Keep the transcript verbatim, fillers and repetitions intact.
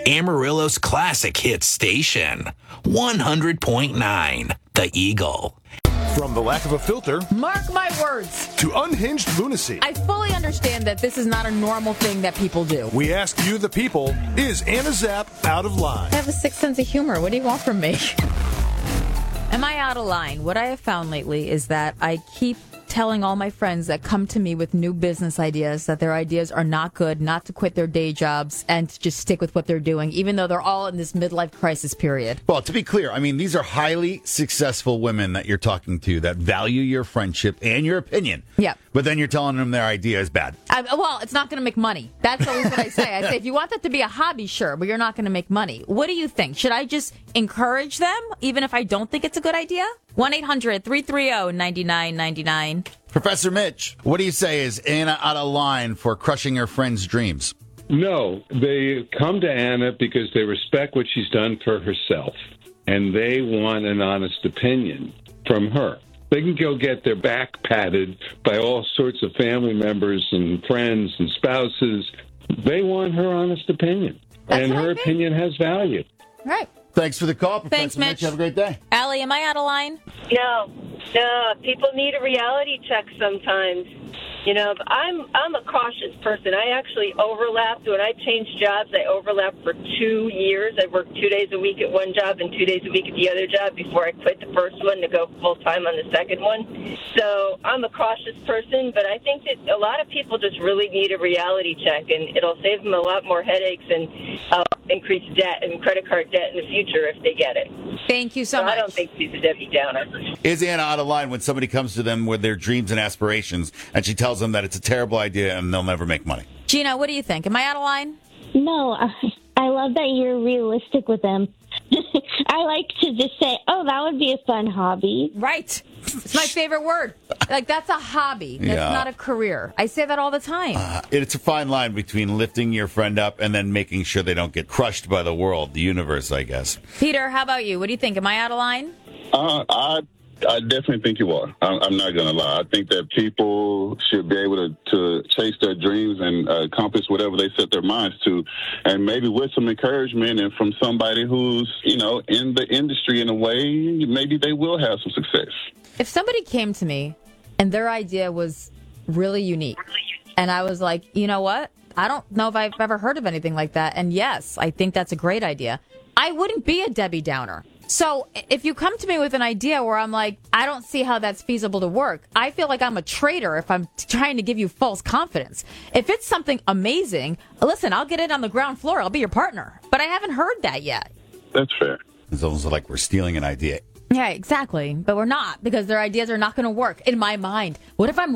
Amarillo's classic hit station, one hundred point nine, The Eagle. From the lack of a filter Mark my words. to unhinged lunacy, I fully understand that this is not a normal thing that people do. we ask you, the people, is Anna Zapp out of line? I have a sick sense of humor. What do you want from me? Am I out of line? What I have found lately is that I keep telling all my friends that come to me with new business ideas that their ideas are not good, not to quit their day jobs, and to just stick with what they're doing, even though they're all in this midlife crisis period. Well, to be clear, I mean, these are highly successful women that you're talking to that value your friendship and your opinion. Yeah. But then you're telling them their idea is bad. I, well, it's not going to make money. That's always what I say. I say, if you want that to be a hobby, sure, but you're not going to make money. What do you think? Should I just encourage them, even if I don't think it's a good idea? one eight hundred three three zero nine nine nine nine. Professor Mitch, what do you say? Is Anna out of line for crushing her friend's dreams? No, they come to Anna because they respect what she's done for herself, and they want an honest opinion from her. They can go get their back patted by all sorts of family members and friends and spouses. They want her honest opinion, That's and what her I think. opinion has value. Right. Thanks for the call, Professor Thanks, Mitch. Mitch. Have a great day. Allie, am I out of line? No, no. People need a reality check sometimes. You know, I'm I'm a cautious person. I actually overlapped when I changed jobs. I overlapped for two years. I worked two days a week at one job and two days a week at the other job before I quit the first one to go full time on the second one. So I'm a cautious person, but I think that a lot of people just really need a reality check, and it'll save them a lot more headaches and uh, increase debt and credit card debt in the future if they get it. Thank you so, So much. I don't think she's a Debbie Downer. Is Anna out of line when somebody comes to them with their dreams and aspirations and she tells them that it's a terrible idea and they'll never make money? Gina, what do you think? Am I out of line? No, I, I love that you're realistic with them. I like to just say, oh, that would be a fun hobby. Right. It's my favorite word. Like, that's a hobby. That's Yeah. not a career. I say that all the time. Uh, it's a fine line between lifting your friend up and then making sure they don't get crushed by the world, the universe, I guess. Peter, how about you? What do you think? Am I out of line? Uh, I I definitely think you are. I'm, I'm not going to lie. I think that people should be able to, to chase their dreams and uh, accomplish whatever they set their minds to. And maybe with some encouragement and from somebody who's, you know, in the industry in a way, maybe they will have some success. If somebody came to me and their idea was really unique, and I was like, you know what? I don't know if I've ever heard of anything like that. And yes, I think that's a great idea. I wouldn't be a Debbie Downer. So if you come to me with an idea where I'm like, I don't see how that's feasible to work, I feel like I'm a traitor if I'm trying to give you false confidence. If it's something amazing, listen, I'll get in on the ground floor. I'll be your partner. But I haven't heard that yet. That's fair. It's almost like we're stealing an idea. Yeah, exactly. But we're not, because their ideas are not going to work in my mind. What if I'm